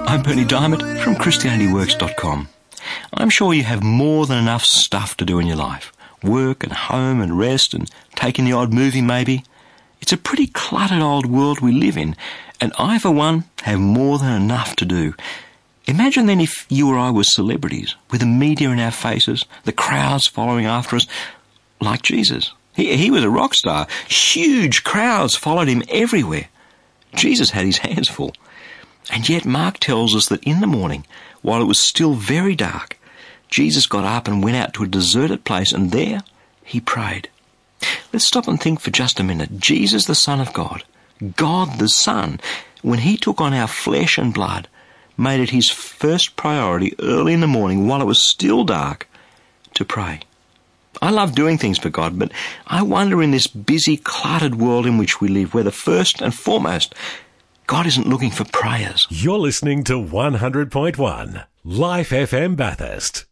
I'm Bernie Diamond from ChristianityWorks.com. I'm sure you have more than enough stuff to do in your life. Work and home and rest and taking the odd movie maybe. It's a pretty cluttered old world we live in, and I, for one, have more than enough to do. Imagine then if you or I were celebrities, with the media in our faces, the crowds following after us, like Jesus. He was a rock star. Huge crowds followed him everywhere. Jesus had his hands full. And yet Mark tells us that in the morning, while it was still very dark, Jesus got up and went out to a deserted place, and there he prayed. Let's stop and think for just a minute. Jesus, the Son of God, God the Son, when he took on our flesh and blood, made it his first priority early in the morning, while it was still dark, to pray. I love doing things for God, but I wonder in this busy, cluttered world in which we live, whether first and foremost, God isn't looking for prayers. You're listening to 100.1 Life FM Bathurst.